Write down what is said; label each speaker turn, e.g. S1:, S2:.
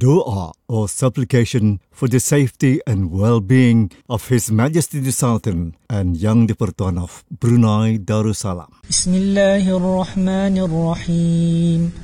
S1: doa or supplication for the safety and well-being of His Majesty the Sultan and Yang di-Pertuan of Brunei Darussalam.
S2: Bismillahirrahmanirrahim.